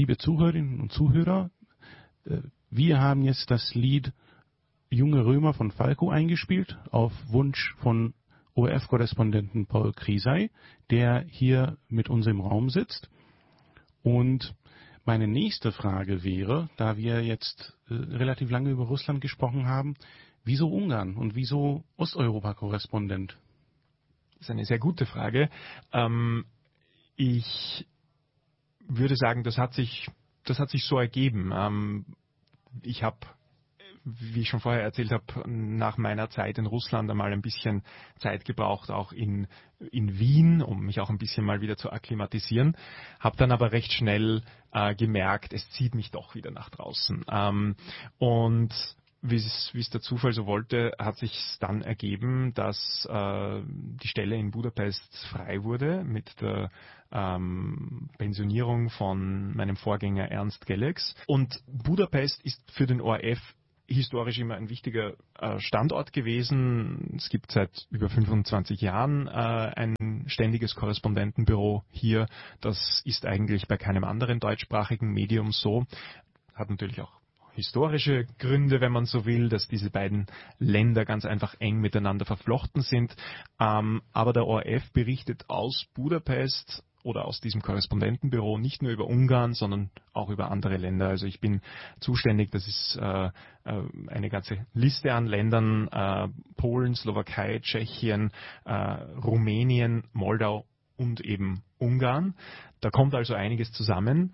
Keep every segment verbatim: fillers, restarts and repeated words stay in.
liebe Zuhörerinnen und Zuhörer, wir haben jetzt das Lied Junge Römer von Falco eingespielt, auf Wunsch von O R F-Korrespondenten Paul Kriesey, der hier mit uns im Raum sitzt. Und meine nächste Frage wäre, da wir jetzt äh, relativ lange über Russland gesprochen haben, wieso Ungarn und wieso Osteuropa-Korrespondent? Das ist eine sehr gute Frage. Ähm, ich würde sagen, das hat sich, das hat sich so ergeben. Ähm, ich habe, wie ich schon vorher erzählt habe, nach meiner Zeit in Russland einmal ein bisschen Zeit gebraucht, auch in, in Wien, um mich auch ein bisschen mal wieder zu akklimatisieren. Habe dann aber recht schnell äh, gemerkt, es zieht mich doch wieder nach draußen. Ähm, und wie es der Zufall so wollte, hat sich dann ergeben, dass äh, die Stelle in Budapest frei wurde mit der ähm, Pensionierung von meinem Vorgänger Ernst Gelleks. Und Budapest ist für den O R F historisch immer ein wichtiger äh, Standort gewesen. Es gibt seit über fünfundzwanzig Jahren äh, ein ständiges Korrespondentenbüro hier. Das ist eigentlich bei keinem anderen deutschsprachigen Medium so. Hat natürlich auch historische Gründe, wenn man so will, dass diese beiden Länder ganz einfach eng miteinander verflochten sind. Ähm, aber der O R F berichtet aus Budapest oder aus diesem Korrespondentenbüro nicht nur über Ungarn, sondern auch über andere Länder. Also ich bin zuständig, das ist äh, eine ganze Liste an Ländern, äh, Polen, Slowakei, Tschechien, äh, Rumänien, Moldau und eben Ungarn. Da kommt also einiges zusammen,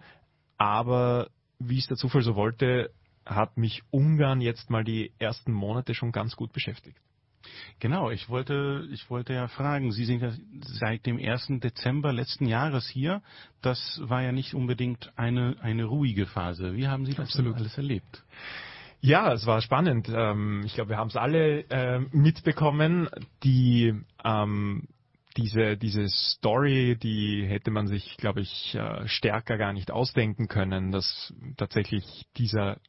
aber wie es der Zufall so wollte, hat mich Ungarn jetzt mal die ersten Monate schon ganz gut beschäftigt. Genau, ich wollte, ich wollte ja fragen, Sie sind ja seit dem ersten Dezember letzten Jahres hier. Das war ja nicht unbedingt eine, eine ruhige Phase. Wie haben Sie das Absolut. alles erlebt? Ja, es war spannend. Ich glaube, wir haben es alle mitbekommen. Die ähm, Diese, diese Story, die hätte man sich, glaube ich, stärker gar nicht ausdenken können, dass tatsächlich dieser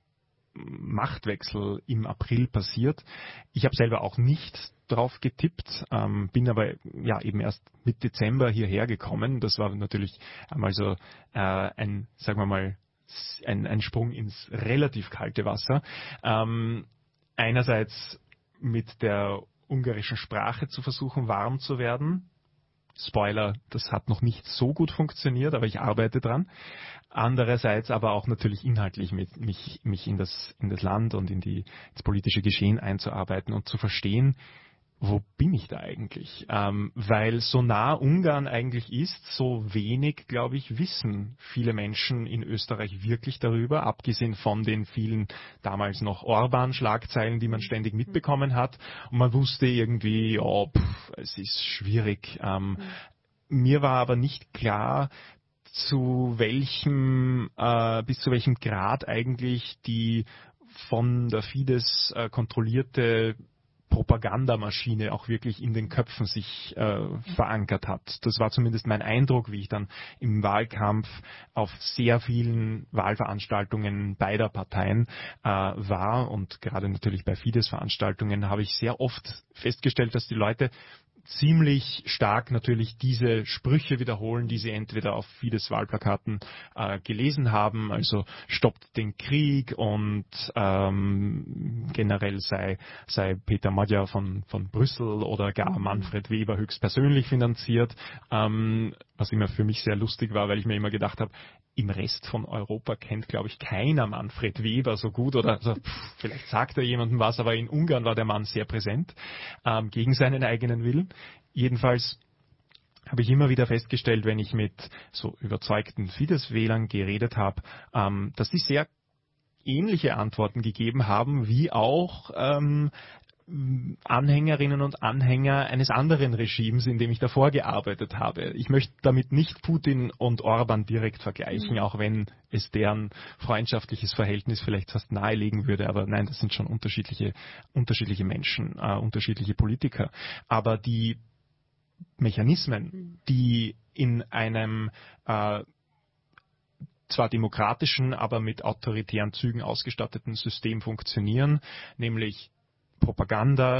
Machtwechsel im April passiert. Ich habe selber auch nicht drauf getippt, ähm, bin aber ja eben erst mit Dezember hierher gekommen. Das war natürlich einmal so äh, ein, sagen wir mal, ein, ein Sprung ins relativ kalte Wasser. Ähm, einerseits mit der ungarischen Sprache zu versuchen, warm zu werden. Spoiler, das hat noch nicht so gut funktioniert, aber ich arbeite dran. Andererseits aber auch natürlich inhaltlich mit, mich, mich in das, in das Land und in die, ins politische Geschehen einzuarbeiten und zu verstehen, wo bin ich da eigentlich? Ähm, weil so nah Ungarn eigentlich ist, so wenig, glaube ich, wissen viele Menschen in Österreich wirklich darüber, abgesehen von den vielen damals noch Orban-Schlagzeilen, die man ständig mitbekommen hat. Und man wusste irgendwie, ja, pff, es ist schwierig. Ähm, mhm. Mir war aber nicht klar, zu welchem, äh, bis zu welchem Grad eigentlich die von der Fidesz äh, kontrollierte Propagandamaschine auch wirklich in den Köpfen sich äh, verankert hat. Das war zumindest mein Eindruck, wie ich dann im Wahlkampf auf sehr vielen Wahlveranstaltungen beider Parteien äh, war und gerade natürlich bei Fidesz-Veranstaltungen habe ich sehr oft festgestellt, dass die Leute ziemlich stark natürlich diese Sprüche wiederholen, die sie entweder auf Fidesz Wahlplakaten äh, gelesen haben, also stoppt den Krieg und ähm, generell sei, sei Peter Magyar von, von Brüssel oder gar Manfred Weber höchstpersönlich finanziert, ähm, was immer für mich sehr lustig war, weil ich mir immer gedacht habe, im Rest von Europa kennt, glaube ich, keiner Manfred Weber so gut oder also, pff, vielleicht sagt er jemandem was, aber in Ungarn war der Mann sehr präsent, ähm, gegen seinen eigenen Willen. Jedenfalls habe ich immer wieder festgestellt, wenn ich mit so überzeugten Fidesz-Wählern geredet habe, ähm, dass die sehr ähnliche Antworten gegeben haben, wie auch ähm, Anhängerinnen und Anhänger eines anderen Regimes, in dem ich davor gearbeitet habe. Ich möchte damit nicht Putin und Orban direkt vergleichen, mhm. auch wenn es deren freundschaftliches Verhältnis vielleicht fast nahelegen würde. Aber nein, das sind schon unterschiedliche, unterschiedliche Menschen, äh, unterschiedliche Politiker. Aber die Mechanismen, die in einem äh, zwar demokratischen, aber mit autoritären Zügen ausgestatteten System funktionieren, nämlich Propaganda,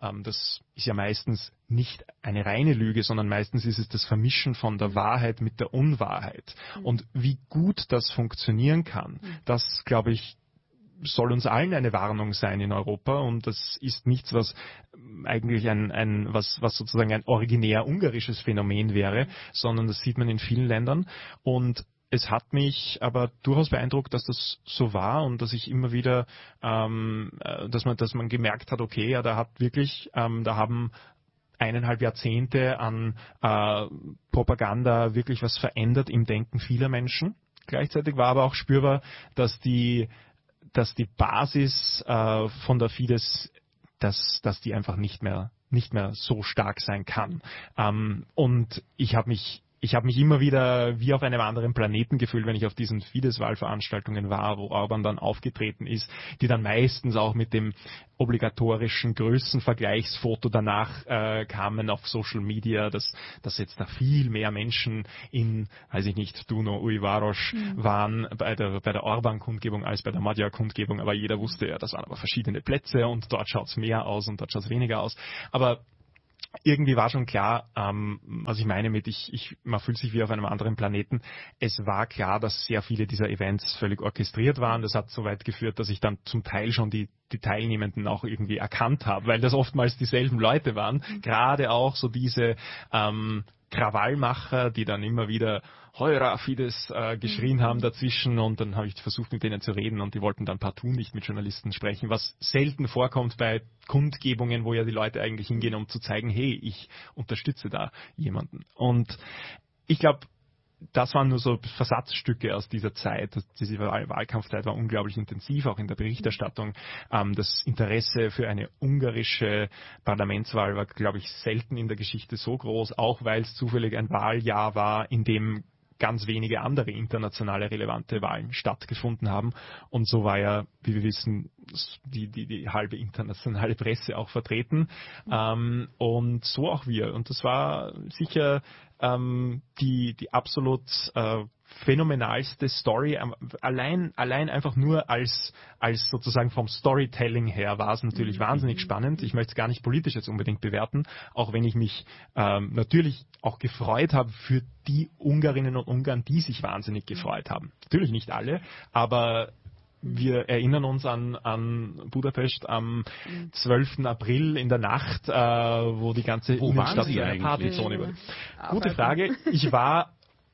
ähm, das ist ja meistens nicht eine reine Lüge, sondern meistens ist es das Vermischen von der Wahrheit mit der Unwahrheit. Mhm. Und wie gut das funktionieren kann, mhm. das, glaube ich, soll uns allen eine Warnung sein in Europa, und das ist nichts, was eigentlich ein, ein was, was sozusagen ein originär ungarisches Phänomen wäre, sondern das sieht man in vielen Ländern. Und es hat mich aber durchaus beeindruckt, dass das so war und dass ich immer wieder, ähm, dass man, dass man gemerkt hat, okay, ja, da hat wirklich, ähm, da haben eineinhalb Jahrzehnte an äh, Propaganda wirklich was verändert im Denken vieler Menschen. Gleichzeitig war aber auch spürbar, dass die dass die Basis äh, von der Fidesz, dass, dass die einfach nicht mehr, nicht mehr so stark sein kann. Ähm, und ich habe mich Ich habe mich immer wieder wie auf einem anderen Planeten gefühlt, wenn ich auf diesen Fidesz-Wahlveranstaltungen war, wo Orban dann aufgetreten ist, die dann meistens auch mit dem obligatorischen Größenvergleichsfoto danach äh, kamen auf Social Media, dass, dass jetzt da viel mehr Menschen in, weiß ich nicht, Duno, Újváros mhm. waren bei der, bei der Orban-Kundgebung als bei der Magyar-Kundgebung, aber jeder wusste ja, das waren aber verschiedene Plätze und dort schaut's mehr aus und dort schaut's weniger aus. Aber irgendwie war schon klar, ähm, was ich meine mit, ich, ich, man fühlt sich wie auf einem anderen Planeten. Es war klar, dass sehr viele dieser Events völlig orchestriert waren. Das hat so weit geführt, dass ich dann zum Teil schon die, die Teilnehmenden auch irgendwie erkannt habe, weil das oftmals dieselben Leute waren. Mhm. Gerade auch so diese ähm, Krawallmacher, die dann immer wieder Heura Fidesz äh, geschrien haben dazwischen, und dann habe ich versucht, mit denen zu reden, und die wollten dann partout nicht mit Journalisten sprechen, was selten vorkommt bei Kundgebungen, wo ja die Leute eigentlich hingehen, um zu zeigen, hey, ich unterstütze da jemanden. Und ich glaube, das waren nur so Versatzstücke aus dieser Zeit. Diese Wahlkampfzeit war unglaublich intensiv, auch in der Berichterstattung. Das Interesse für eine ungarische Parlamentswahl war, glaube ich, selten in der Geschichte so groß, auch weil es zufällig ein Wahljahr war, in dem ganz wenige andere internationale relevante Wahlen stattgefunden haben. Und so war ja, wie wir wissen, die, die, die halbe internationale Presse auch vertreten. Mhm. Ähm, und so auch wir. Und das war sicher ähm, die, die absolut äh, phänomenalste Story. Allein, allein einfach nur als, als sozusagen vom Storytelling her war es natürlich mhm. wahnsinnig spannend. Ich möchte es gar nicht politisch jetzt unbedingt bewerten, auch wenn ich mich ähm, natürlich auch gefreut habe für die Ungarinnen und Ungarn, die sich wahnsinnig gefreut haben. Natürlich nicht alle, aber wir erinnern uns an, an Budapest am zwölften April in der Nacht, äh, wo die ganze wo Innenstadt in einer Partyzone wurde. Gute Frage. Ich war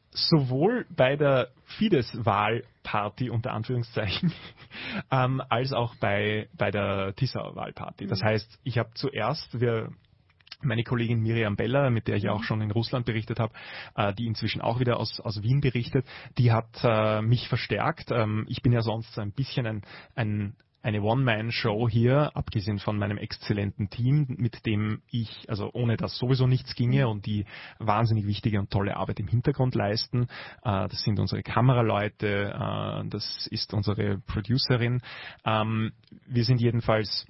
sowohl bei der Fidesz-Wahlparty unter Anführungszeichen ähm, als auch bei, bei der Tisza-Wahlparty. Das heißt, ich habe zuerst, wir meine Kollegin Miriam Beller, mit der ich auch schon in Russland berichtet habe, äh, die inzwischen auch wieder aus, aus Wien berichtet, die hat äh, mich verstärkt. Ähm, ich bin ja sonst ein bisschen ein, ein eine One-Man-Show hier, abgesehen von meinem exzellenten Team, mit dem ich, also ohne das sowieso nichts ginge, und die wahnsinnig wichtige und tolle Arbeit im Hintergrund leisten. Äh, das sind unsere Kameraleute, äh, das ist unsere Producerin. Ähm, wir sind jedenfalls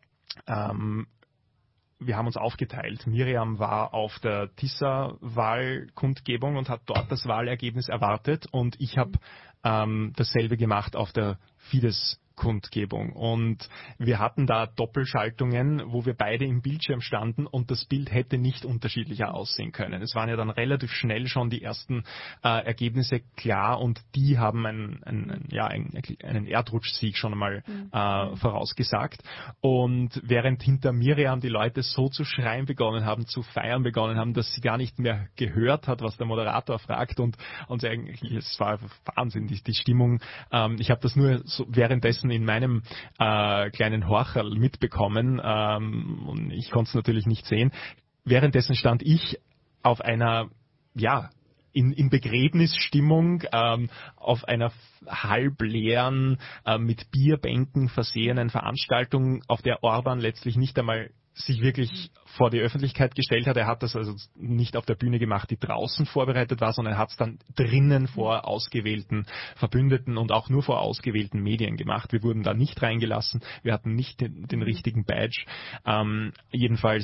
ähm, wir haben uns aufgeteilt. Miriam war auf der Tisza-Wahlkundgebung und hat dort das Wahlergebnis erwartet, und ich habe ähm, dasselbe gemacht auf der Fidesz Kundgebung. Und wir hatten da Doppelschaltungen, wo wir beide im Bildschirm standen, und das Bild hätte nicht unterschiedlicher aussehen können. Es waren ja dann relativ schnell schon die ersten äh, Ergebnisse klar, und die haben einen, einen, ja, einen, einen Erdrutschsieg schon einmal äh, vorausgesagt. Und während hinter Miriam die Leute so zu schreien begonnen haben, zu feiern begonnen haben, dass sie gar nicht mehr gehört hat, was der Moderator fragt, und, und eigentlich, es war Wahnsinn, die, die Stimmung. Ähm, ich habe das nur so währenddessen in meinem äh, kleinen Horcherl mitbekommen, ähm, und ich konnte es natürlich nicht sehen. Währenddessen stand ich auf einer, ja, in, in Begräbnisstimmung, ähm, auf einer halbleeren, äh, mit Bierbänken versehenen Veranstaltung, auf der Orban letztlich nicht einmal sich wirklich vor die Öffentlichkeit gestellt hat. Er hat das also nicht auf der Bühne gemacht, die draußen vorbereitet war, sondern er hat es dann drinnen vor ausgewählten Verbündeten und auch nur vor ausgewählten Medien gemacht. Wir wurden da nicht reingelassen, wir hatten nicht den, den richtigen Badge. Ähm, jedenfalls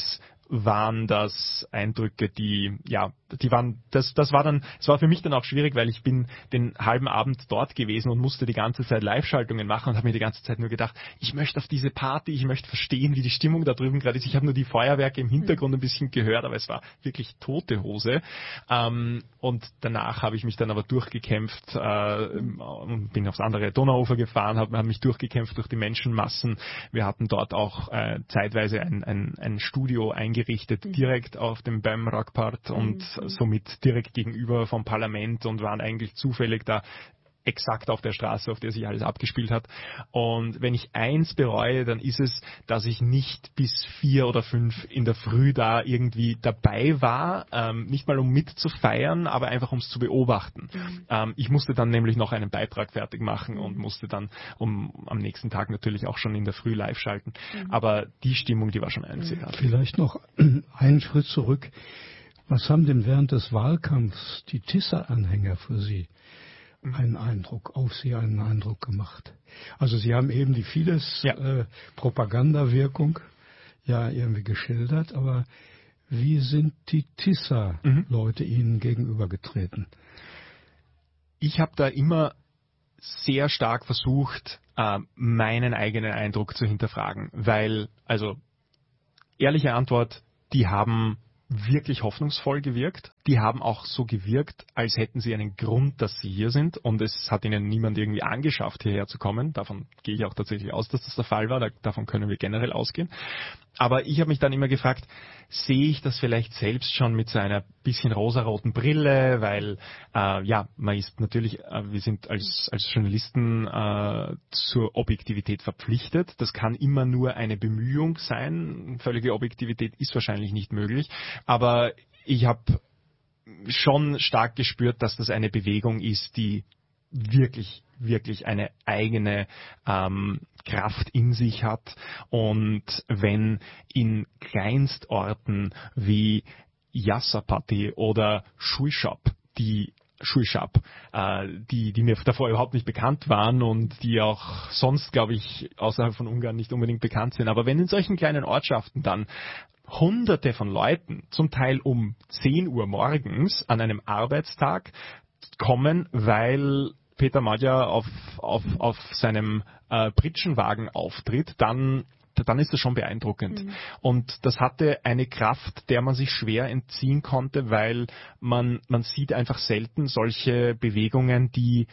waren das Eindrücke, die, ja, die waren, das, das war dann, es war für mich dann auch schwierig, weil ich bin den halben Abend dort gewesen und musste die ganze Zeit Live-Schaltungen machen und habe mir die ganze Zeit nur gedacht, ich möchte auf diese Party, ich möchte verstehen, wie die Stimmung da drüben gerade ist. Ich habe nur die Feuerwerke im Hintergrund ein bisschen gehört, aber es war wirklich tote Hose. Ähm, und danach habe ich mich dann aber durchgekämpft äh, und bin aufs andere Donauufer gefahren, habe hab mich durchgekämpft durch die Menschenmassen. Wir hatten dort auch äh, zeitweise ein, ein, ein Studio eingerichtet, mhm. direkt auf dem B E M Rockpart und mhm. somit direkt gegenüber vom Parlament und waren eigentlich zufällig da exakt auf der Straße, auf der sich alles abgespielt hat. Und wenn ich eins bereue, dann ist es, dass ich nicht bis vier oder fünf in der Früh da irgendwie dabei war, ähm, nicht mal um mitzufeiern, aber einfach um es zu beobachten. Mhm. Ähm, ich musste dann nämlich noch einen Beitrag fertig machen und musste dann um am nächsten Tag natürlich auch schon in der Früh live schalten. Mhm. Aber die Stimmung, die war schon einzigartig. Vielleicht noch einen Schritt zurück. Was haben denn während des Wahlkampfs die Tisza-Anhänger für Sie einen Eindruck, auf Sie einen Eindruck gemacht? Also Sie haben eben die Fidesz-Propagandawirkung ja. äh, ja irgendwie geschildert, aber wie sind die Tisza-Leute mhm. Ihnen gegenübergetreten? Ich habe da immer sehr stark versucht, äh, meinen eigenen Eindruck zu hinterfragen, weil, also ehrliche Antwort, die haben wirklich hoffnungsvoll gewirkt. Die haben auch so gewirkt, als hätten sie einen Grund, dass sie hier sind und es hat ihnen niemand irgendwie angeschafft, hierher zu kommen. Davon gehe ich auch tatsächlich aus, dass das der Fall war. Da, davon können wir generell ausgehen. Aber ich habe mich dann immer gefragt, sehe ich das vielleicht selbst schon mit so einer bisschen rosaroten Brille, weil äh, ja, man ist natürlich, äh, wir sind als, als Journalisten äh, zur Objektivität verpflichtet. Das kann immer nur eine Bemühung sein. Völlige Objektivität ist wahrscheinlich nicht möglich. Aber ich habe schon stark gespürt, dass das eine Bewegung ist, die wirklich, wirklich eine eigene ähm, Kraft in sich hat. Und wenn in Kleinstorten wie Yassapati oder Shuishap, die Shuishap, äh, die, die mir davor überhaupt nicht bekannt waren und die auch sonst, glaube ich, außerhalb von Ungarn nicht unbedingt bekannt sind. Aber wenn in solchen kleinen Ortschaften dann Hunderte von Leuten, zum Teil um zehn Uhr morgens an einem Arbeitstag kommen, weil Peter Magyar auf, auf, auf seinem äh, Pritschenwagen auftritt, dann, dann ist das schon beeindruckend. Mhm. Und das hatte eine Kraft, der man sich schwer entziehen konnte, weil man, man sieht einfach selten solche Bewegungen, die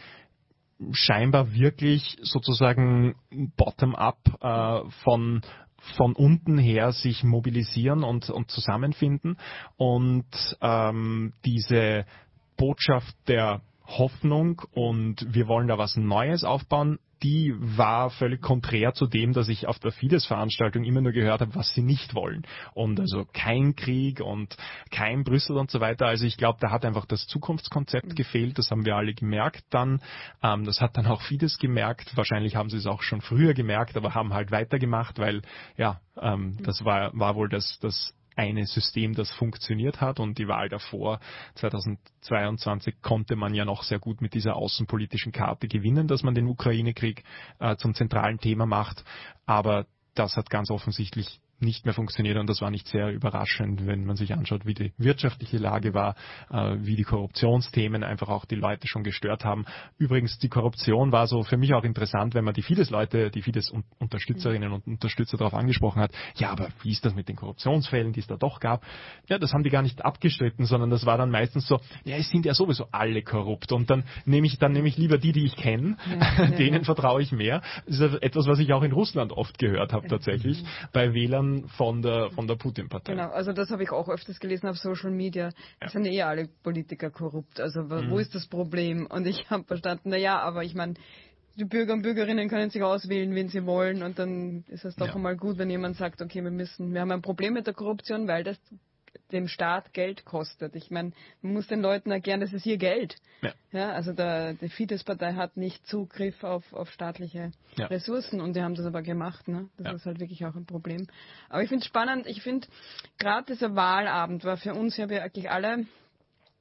scheinbar wirklich sozusagen bottom-up äh, von von unten her sich mobilisieren und, und zusammenfinden und ähm, diese Botschaft der Hoffnung und wir wollen da was Neues aufbauen, die war völlig konträr zu dem, dass ich auf der Fidesz-Veranstaltung immer nur gehört habe, was sie nicht wollen. Und also kein Krieg und kein Brüssel und so weiter. Also ich glaube, da hat einfach das Zukunftskonzept gefehlt. Das haben wir alle gemerkt dann. Ähm, das hat dann auch Fidesz gemerkt. Wahrscheinlich haben sie es auch schon früher gemerkt, aber haben halt weitergemacht, weil ja, ähm, das war, war wohl das, das eine System, das funktioniert hat und die Wahl davor, zweitausendzweiundzwanzig, konnte man ja noch sehr gut mit dieser außenpolitischen Karte gewinnen, dass man den Ukraine-Krieg äh, zum zentralen Thema macht, aber das hat ganz offensichtlich nicht mehr funktioniert und das war nicht sehr überraschend, wenn man sich anschaut, wie die wirtschaftliche Lage war, äh, wie die Korruptionsthemen einfach auch die Leute schon gestört haben. Übrigens, die Korruption war so für mich auch interessant, wenn man die Fidesz-Leute, die Fidesz-Unterstützerinnen und Unterstützer darauf angesprochen hat, ja, aber wie ist das mit den Korruptionsfällen, die es da doch gab? Ja, das haben die gar nicht abgestritten, sondern das war dann meistens so, ja, es sind ja sowieso alle korrupt und dann nehme ich dann nehme ich lieber die, die ich kenne, ja, denen ja. vertraue ich mehr. Das ist etwas, was ich auch in Russland oft gehört habe tatsächlich, bei Wählern von der von der Putin-Partei. Genau, also das habe ich auch öfters gelesen auf Social Media. Es ja. sind eh alle Politiker korrupt. Also wo mhm. ist das Problem? Und ich habe verstanden, na ja, aber ich meine, die Bürger und Bürgerinnen können sich auswählen, wen sie wollen. Und dann ist es doch ja. einmal gut, wenn jemand sagt, okay, wir müssen, wir haben ein Problem mit der Korruption, weil das dem Staat Geld kostet. Ich meine, man muss den Leuten erklären, das ist ihr Geld. Ja. Ja, also der, die Fidesz-Partei hat nicht Zugriff auf, auf staatliche ja. Ressourcen und die haben das aber gemacht. Ne? Das ja. ist halt wirklich auch ein Problem. Aber ich finde es spannend, ich finde, gerade dieser Wahlabend war für uns ja wirklich alle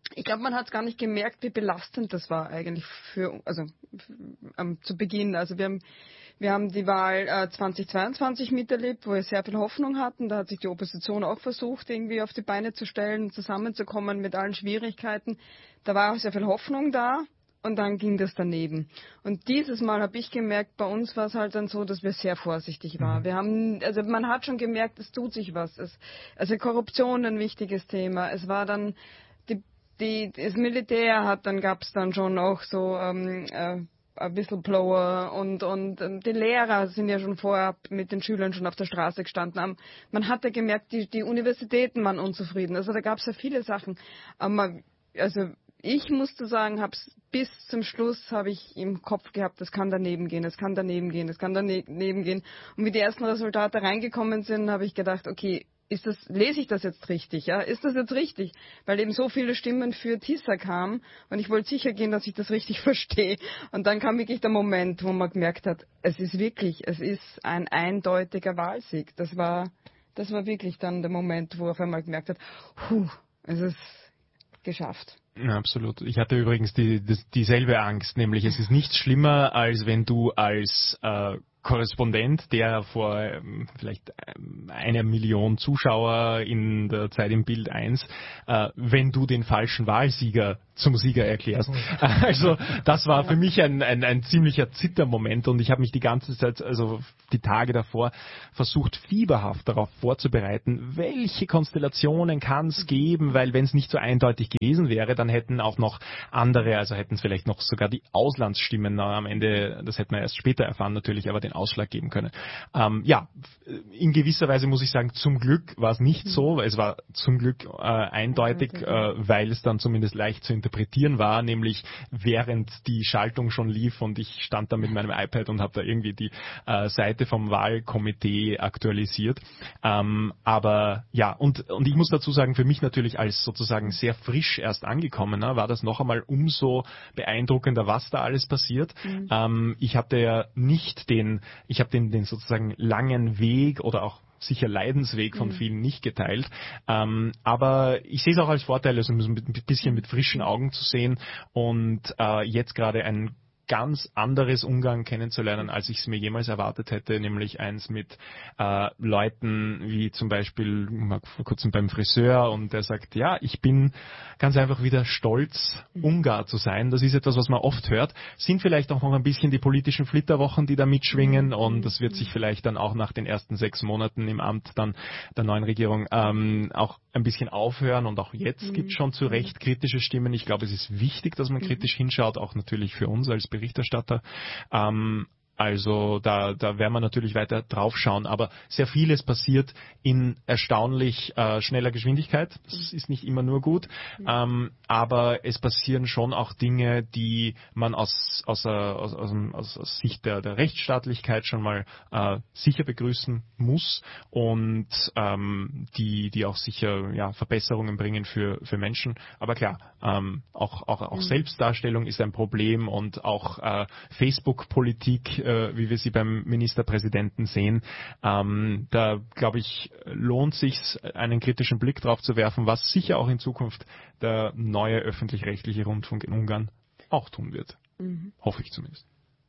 ich glaube, man hat es gar nicht gemerkt, wie belastend das war eigentlich für, also ähm, zu Beginn. Also wir haben, wir haben die Wahl äh, zweitausendzweiundzwanzig miterlebt, wo wir sehr viel Hoffnung hatten. Da hat sich die Opposition auch versucht, irgendwie auf die Beine zu stellen, zusammenzukommen mit allen Schwierigkeiten. Da war auch sehr viel Hoffnung da. Und dann ging das daneben. Und dieses Mal habe ich gemerkt, bei uns war es halt dann so, dass wir sehr vorsichtig waren. Mhm. Wir haben, also man hat schon gemerkt, es tut sich was. Es, also Korruption ein wichtiges Thema. Es war dann, die, die, das Militär hat, dann gab es dann schon auch so ähm, äh, Whistleblower und, und ähm, die Lehrer sind ja schon vorher mit den Schülern schon auf der Straße gestanden. Haben. Man hatte gemerkt, die, die Universitäten waren unzufrieden. Also da gab es ja viele Sachen. Aber, also ich musste sagen, hab's bis zum Schluss habe ich im Kopf gehabt, das kann daneben gehen, das kann daneben gehen, das kann daneben gehen. Und wie die ersten Resultate reingekommen sind, habe ich gedacht, okay, ist das, lese ich das jetzt richtig? Ja? Ist das jetzt richtig? Weil eben so viele Stimmen für Tissa kamen und ich wollte sicher gehen, dass ich das richtig verstehe. Und dann kam wirklich der Moment, wo man gemerkt hat, es ist wirklich, es ist ein eindeutiger Wahlsieg. Das war, das war wirklich dann der Moment, wo auf einmal gemerkt hat, puh, es ist geschafft. Ja, absolut. Ich hatte übrigens die, die, dieselbe Angst, nämlich es ist nichts schlimmer, als wenn du als äh, Korrespondent, der vor ähm, vielleicht ähm, einer Million Zuschauer in der Zeit im Bild eins, äh, wenn du den falschen Wahlsieger zum Sieger erklärst. Also das war für mich ein, ein, ein ziemlicher Zittermoment und ich habe mich die ganze Zeit, also die Tage davor, versucht fieberhaft darauf vorzubereiten, welche Konstellationen kann es geben, weil wenn es nicht so eindeutig gewesen wäre, dann hätten auch noch andere, also hätten es vielleicht noch sogar die Auslandsstimmen am Ende, das hätten wir erst später erfahren natürlich, aber den Ausschlag geben können. Ähm, ja, in gewisser Weise muss ich sagen, zum Glück war es nicht so, weil es war zum Glück äh, eindeutig, äh, weil es dann zumindest leicht zu interpretieren war, nämlich während die Schaltung schon lief und ich stand da mit meinem iPad und habe da irgendwie die äh, Seite vom Wahlkomitee aktualisiert. Ähm, aber ja, und, und ich muss dazu sagen, für mich natürlich als sozusagen sehr frisch erst angekommener war das noch einmal umso beeindruckender, was da alles passiert. Mhm. Ähm, ich hatte ja nicht den, ich habe den, den sozusagen langen Weg oder auch sicher Leidensweg von vielen nicht geteilt. Ähm, aber ich sehe es auch als Vorteil, also ein bisschen mit frischen Augen zu sehen und äh, jetzt gerade ein ganz anderes Umgang kennenzulernen, als ich es mir jemals erwartet hätte, nämlich eins mit äh, Leuten wie zum Beispiel vor kurzem beim Friseur und der sagt, ja, ich bin ganz einfach wieder stolz, Ungar zu sein. Das ist etwas, was man oft hört. Sind vielleicht auch noch ein bisschen die politischen Flitterwochen, die da mitschwingen und das wird sich vielleicht dann auch nach den ersten sechs Monaten im Amt dann der neuen Regierung ähm, auch ein bisschen aufhören und auch jetzt mhm. gibt es schon zu Recht kritische Stimmen. Ich glaube, es ist wichtig, dass man kritisch hinschaut, auch natürlich für uns als Berichterstatter. Ähm, also da, da werden wir natürlich weiter drauf schauen, aber sehr vieles passiert in erstaunlich äh, schneller Geschwindigkeit. Das ist nicht immer nur gut, ähm, aber es passieren schon auch Dinge, die man aus, aus, aus, aus, aus, aus Sicht der, der Rechtsstaatlichkeit schon mal äh, sicher begrüßen muss und ähm, die, die auch sicher ja, Verbesserungen bringen für, für Menschen. Aber klar, ähm, auch, auch, auch Selbstdarstellung ist ein Problem und auch äh, Facebook-Politik, wie wir sie beim Ministerpräsidenten sehen. Ähm, da, glaube ich, lohnt sich einen kritischen Blick drauf zu werfen, was sicher auch in Zukunft der neue öffentlich-rechtliche Rundfunk in Ungarn auch tun wird. Mhm. Hoffe ich zumindest.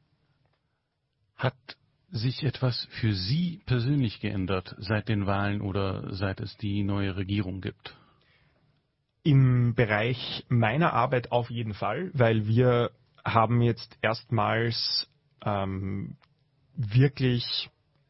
Hat sich etwas für Sie persönlich geändert seit den Wahlen oder seit es die neue Regierung gibt? Im Bereich meiner Arbeit auf jeden Fall, weil wir haben jetzt erstmals Ähm, wirklich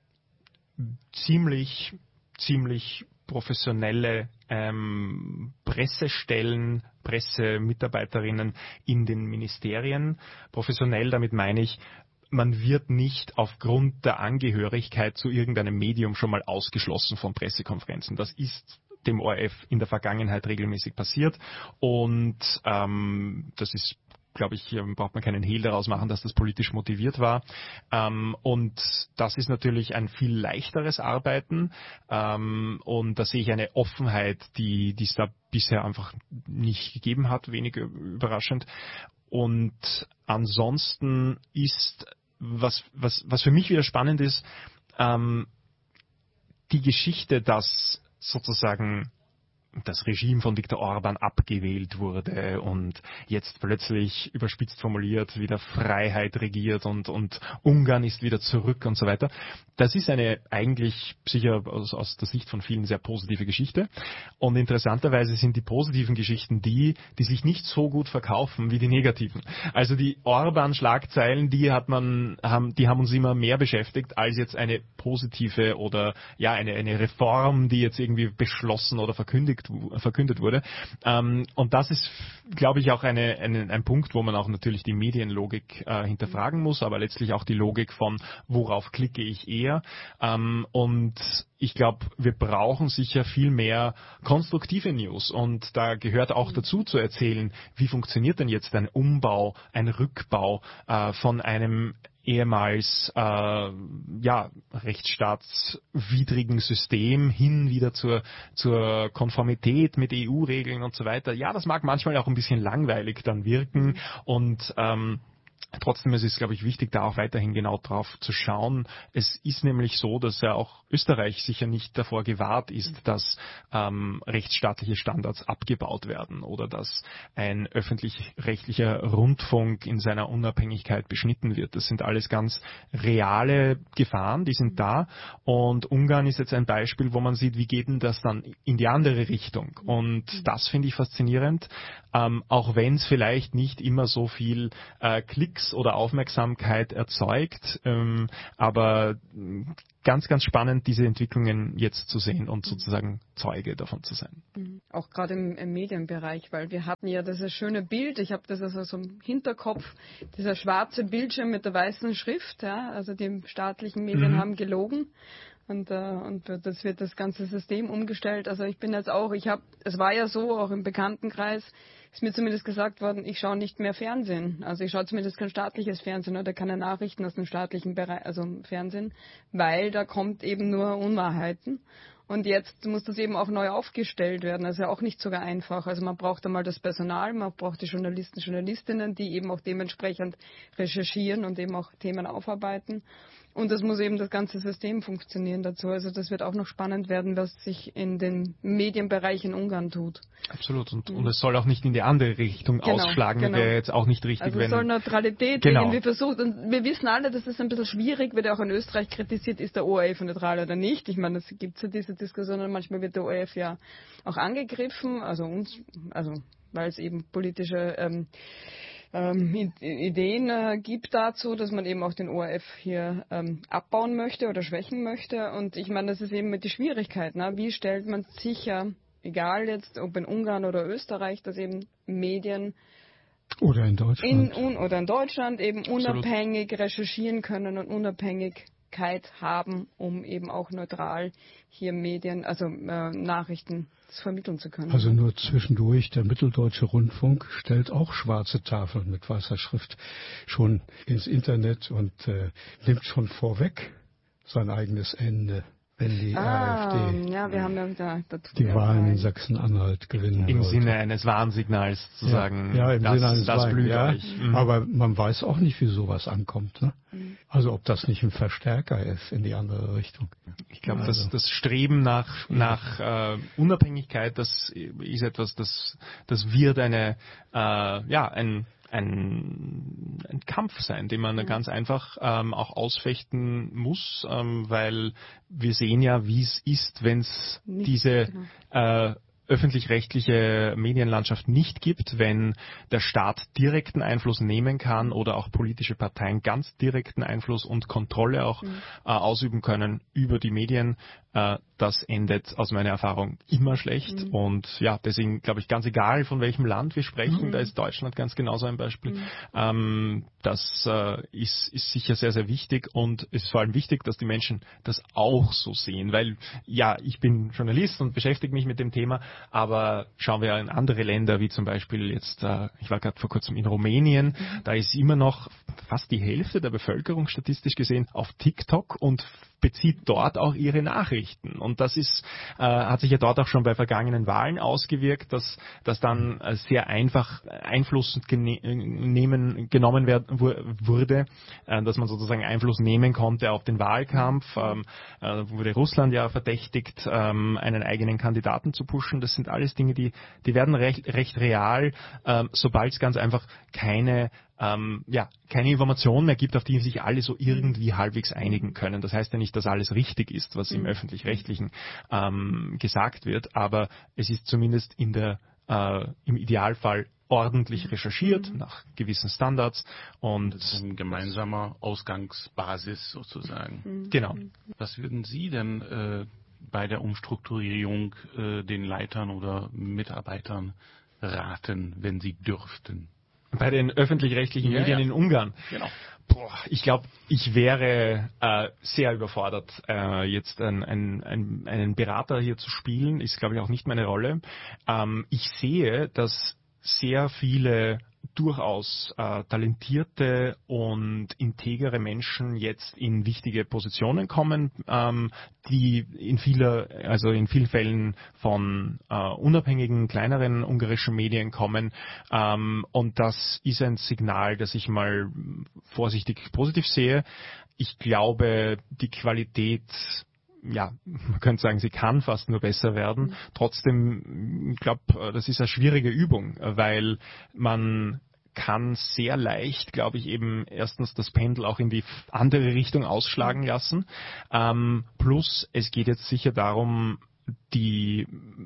ziemlich, ziemlich professionelle ähm, Pressestellen, Pressemitarbeiterinnen in den Ministerien. Professionell, damit meine ich, man wird nicht aufgrund der Angehörigkeit zu irgendeinem Medium schon mal ausgeschlossen von Pressekonferenzen. Das ist dem O R F in der Vergangenheit regelmäßig passiert und ähm, das ist, glaube ich, hier braucht man keinen Hehl daraus machen, dass das politisch motiviert war. Ähm, und das ist natürlich ein viel leichteres Arbeiten. Ähm, und da sehe ich eine Offenheit, die die es da bisher einfach nicht gegeben hat, wenig überraschend. Und ansonsten ist, was, was, was für mich wieder spannend ist, ähm, die Geschichte, dass sozusagen das Regime von Viktor Orban abgewählt wurde und jetzt plötzlich, überspitzt formuliert, wieder Freiheit regiert und, und Ungarn ist wieder zurück und so weiter. Das ist eine eigentlich sicher aus, aus der Sicht von vielen sehr positive Geschichte. Und interessanterweise sind die positiven Geschichten die, die sich nicht so gut verkaufen wie die negativen. Also die Orban-Schlagzeilen, die hat man, haben, die haben uns immer mehr beschäftigt als jetzt eine positive oder ja eine, eine Reform, die jetzt irgendwie beschlossen oder verkündigt verkündet wurde. Ähm, und das ist, glaube ich, auch eine, eine, ein Punkt, wo man auch natürlich die Medienlogik äh, hinterfragen muss, aber letztlich auch die Logik von, worauf klicke ich eher. Ähm, und ich glaube, wir brauchen sicher viel mehr konstruktive News. Und da gehört auch dazu zu erzählen, wie funktioniert denn jetzt ein Umbau, ein Rückbau äh, von einem ehemals äh, ja, rechtsstaatswidrigen System hin wieder zur, zur Konformität mit E U-Regeln und so weiter. Ja, das mag manchmal auch ein bisschen langweilig dann wirken und ähm, trotzdem ist es, glaube ich, wichtig, da auch weiterhin genau drauf zu schauen. Es ist nämlich so, dass ja auch Österreich sicher nicht davor gewahrt ist, dass ähm, rechtsstaatliche Standards abgebaut werden oder dass ein öffentlich-rechtlicher Rundfunk in seiner Unabhängigkeit beschnitten wird. Das sind alles ganz reale Gefahren, die sind da. Und Ungarn ist jetzt ein Beispiel, wo man sieht, wie geht denn das dann in die andere Richtung. Und das finde ich faszinierend, ähm, auch wenn es vielleicht nicht immer so viel äh, Klicks oder Aufmerksamkeit erzeugt, ähm, aber ganz, ganz spannend, diese Entwicklungen jetzt zu sehen und sozusagen Zeuge davon zu sein. Auch gerade im, im Medienbereich, weil wir hatten ja dieses schöne Bild, ich habe das also so im Hinterkopf, dieser schwarze Bildschirm mit der weißen Schrift, ja, also die staatlichen Medien mhm. haben gelogen. Und, äh, und das wird das ganze System umgestellt. Also ich bin jetzt auch, ich habe, es war ja so, auch im Bekanntenkreis, ist mir zumindest gesagt worden, ich schaue nicht mehr Fernsehen. Also ich schaue zumindest kein staatliches Fernsehen oder keine Nachrichten aus dem staatlichen Bereich, also Fernsehen, weil da kommt eben nur Unwahrheiten. Und jetzt muss das eben auch neu aufgestellt werden. Also auch nicht sogar einfach. Also man braucht einmal das Personal, man braucht die Journalisten, Journalistinnen, die eben auch dementsprechend recherchieren und eben auch Themen aufarbeiten. Und das muss eben das ganze System funktionieren dazu. Also das wird auch noch spannend werden, was sich in den Medienbereich in Ungarn tut. Absolut. Und, mhm. und es soll auch nicht in die andere Richtung genau, ausschlagen. Genau. Wäre jetzt auch nicht richtig, also wenn... es soll Neutralität genau. irgendwie versucht. Und wir wissen alle, das ist ein bisschen schwierig, wird ja auch in Österreich kritisiert, ist der O R F neutral oder nicht. Ich meine, es gibt ja diese Diskussionen, manchmal wird der O R F ja auch angegriffen, also uns, also weil es eben politische... Ähm, Ähm, Ideen äh, gibt dazu, dass man eben auch den O R F hier ähm, abbauen möchte oder schwächen möchte. Und ich meine, das ist eben mit die Schwierigkeit. Ne? Wie stellt man sicher, egal jetzt ob in Ungarn oder Österreich, dass eben Medien oder in Deutschland, in, un, oder in Deutschland eben unabhängig recherchieren können und Unabhängigkeit haben, um eben auch neutral hier Medien, also äh, Nachrichten vermitteln zu können. Also nur zwischendurch, der Mitteldeutsche Rundfunk stellt auch schwarze Tafeln mit weißer Schrift schon ins Internet und äh, nimmt schon vorweg sein eigenes Ende, wenn die ah, AfD ja, wir haben ja da, die Wahlen in Sachsen-Anhalt gewinnen Im wollte. Sinne eines Warnsignals zu ja, sagen, ja, im das, Sinne eines das blüht ja, euch. Mhm. Aber man weiß auch nicht, wie sowas ankommt. Ne? Mhm. Also ob das nicht ein Verstärker ist in die andere Richtung. Ich glaube, also. das, das Streben nach, ja. nach äh, Unabhängigkeit, das ist etwas, das, das wird eine, äh, ja, ein Ein, ein Kampf sein, den man ja. ganz einfach ähm, auch ausfechten muss, ähm, weil wir sehen ja, wie es ist, wenn es diese genau. äh, öffentlich-rechtliche Medienlandschaft nicht gibt, wenn der Staat direkten Einfluss nehmen kann oder auch politische Parteien ganz direkten Einfluss und Kontrolle auch mhm. äh, ausüben können über die Medien. Äh, das endet aus meiner Erfahrung immer schlecht. Mhm. Und ja, deswegen glaube ich, ganz egal, von welchem Land wir sprechen, mhm. da ist Deutschland ganz genauso ein Beispiel. Mhm. Ähm, das äh, ist, ist sicher sehr, sehr wichtig und es ist vor allem wichtig, dass die Menschen das auch so sehen, weil ja, ich bin Journalist und beschäftige mich mit dem Thema, aber schauen wir in andere Länder, wie zum Beispiel jetzt, äh, ich war gerade vor kurzem in Rumänien, mhm. da ist immer noch fast die Hälfte der Bevölkerung statistisch gesehen auf TikTok und bezieht dort auch ihre Nachrichten. Und das ist, äh, hat sich ja dort auch schon bei vergangenen Wahlen ausgewirkt, dass, dass dann äh, sehr einfach Einfluss gene- nehmen, genommen werden, wurde, äh, dass man sozusagen Einfluss nehmen konnte auf den Wahlkampf. Ähm, äh, wurde Russland ja verdächtigt, ähm, einen eigenen Kandidaten zu pushen. Das sind alles Dinge, die, die werden recht, recht real, ähm, sobald es ganz einfach keine Ähm, ja, keine Information mehr gibt, auf die sich alle so irgendwie halbwegs einigen können. Das heißt ja nicht, dass alles richtig ist, was im Öffentlich-Rechtlichen ähm, gesagt wird, aber es ist zumindest in der, äh, im Idealfall ordentlich recherchiert, mhm. nach gewissen Standards. Und das ist ein gemeinsamer Ausgangsbasis sozusagen. Mhm. Genau. Was würden Sie denn äh, bei der Umstrukturierung äh, den Leitern oder Mitarbeitern raten, wenn Sie dürften? Bei den öffentlich-rechtlichen ja, Medien ja. in Ungarn. Genau. Boah, ich glaube, ich wäre äh, sehr überfordert, äh, jetzt ein, ein, ein, einen Berater hier zu spielen. Ist, glaube ich, auch nicht meine Rolle. Ähm, ich sehe, dass sehr viele durchaus äh, talentierte und integere Menschen jetzt in wichtige Positionen kommen, ähm, die in vieler, also in vielen Fällen von äh, unabhängigen, kleineren ungarischen Medien kommen. Ähm, und das ist ein Signal, das ich mal vorsichtig positiv sehe. Ich glaube, die Qualität, ja, man könnte sagen, sie kann fast nur besser werden. Mhm. Trotzdem, ich glaube, das ist eine schwierige Übung, weil man kann sehr leicht, glaube ich, eben erstens das Pendel auch in die andere Richtung ausschlagen lassen. Ähm, plus, es geht jetzt sicher darum, die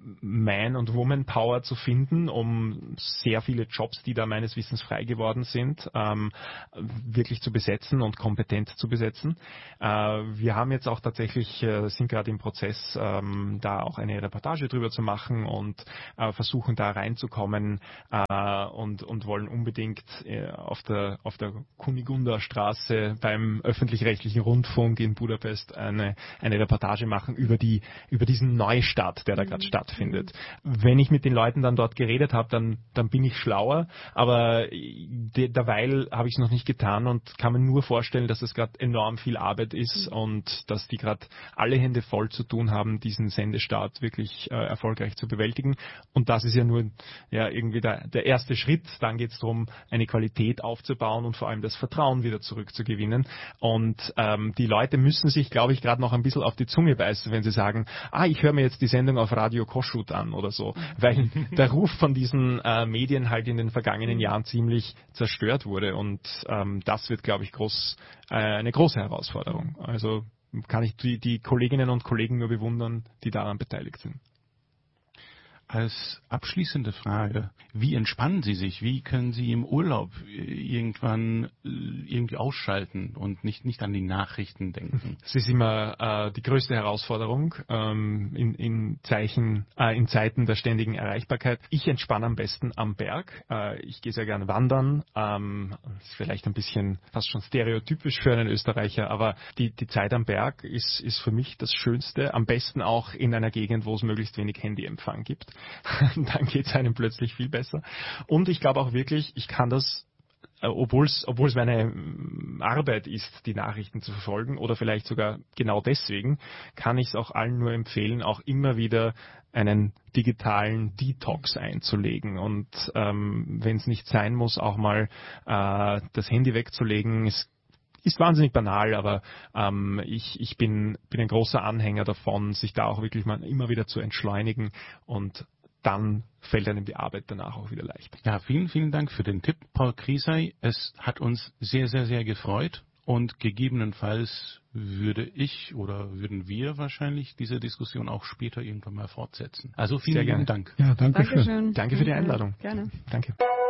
Man- und Woman-Power zu finden, um sehr viele Jobs, die da meines Wissens frei geworden sind, ähm, wirklich zu besetzen und kompetent zu besetzen. Äh, wir haben jetzt auch tatsächlich, äh, sind gerade im Prozess, ähm, da auch eine Reportage drüber zu machen und äh, versuchen da reinzukommen äh, und, und wollen unbedingt äh, auf der, auf der Kunigunda-Straße beim öffentlich-rechtlichen Rundfunk in Budapest eine, eine Reportage machen über die, über diesen Neustart, der da gerade mhm. stattfindet. Wenn ich mit den Leuten dann dort geredet habe, dann, dann bin ich schlauer, aber de, derweil habe ich es noch nicht getan und kann mir nur vorstellen, dass es gerade enorm viel Arbeit ist mhm. und dass die gerade alle Hände voll zu tun haben, diesen Sendestart wirklich äh, erfolgreich zu bewältigen. Und das ist ja nur ja, irgendwie der, der erste Schritt. Dann geht es darum, eine Qualität aufzubauen und vor allem das Vertrauen wieder zurückzugewinnen. Und ähm, die Leute müssen sich, glaube ich, gerade noch ein bisschen auf die Zunge beißen, wenn sie sagen, ah, ich höre mir jetzt die Sendung auf Radio Kossuth an oder so, weil der Ruf von diesen äh, Medien halt in den vergangenen Jahren ziemlich zerstört wurde und ähm, das wird, glaube ich, groß, äh, eine große Herausforderung. Also kann ich die, die Kolleginnen und Kollegen nur bewundern, die daran beteiligt sind. Als abschließende Frage, wie entspannen Sie sich? Wie können Sie im Urlaub irgendwann irgendwie ausschalten und nicht, nicht an die Nachrichten denken? Das ist immer äh, die größte Herausforderung ähm, in, in, Zeichen, äh, in Zeiten der ständigen Erreichbarkeit. Ich entspanne am besten am Berg. Äh, ich gehe sehr gerne wandern. Ähm, ist vielleicht ein bisschen fast schon stereotypisch für einen Österreicher, aber die, die Zeit am Berg ist, ist für mich das Schönste. Am besten auch in einer Gegend, wo es möglichst wenig Handyempfang gibt. Dann geht es einem plötzlich viel besser. Und ich glaube auch wirklich, ich kann das, obwohl es obwohl es meine Arbeit ist, die Nachrichten zu verfolgen oder vielleicht sogar genau deswegen, kann ich es auch allen nur empfehlen, auch immer wieder einen digitalen Detox einzulegen und ähm, wenn es nicht sein muss, auch mal äh, das Handy wegzulegen. Es ist wahnsinnig banal, aber ähm, ich, ich bin, bin ein großer Anhänger davon, sich da auch wirklich mal immer wieder zu entschleunigen und dann fällt einem die Arbeit danach auch wieder leicht. Ja, vielen, vielen Dank für den Tipp, Paul Kriesey. Es hat uns sehr, sehr, sehr gefreut und gegebenenfalls würde ich oder würden wir wahrscheinlich diese Diskussion auch später irgendwann mal fortsetzen. Also vielen lieben Dank. Ja, danke Dankeschön. schön. Danke für die Einladung. Gerne. Danke.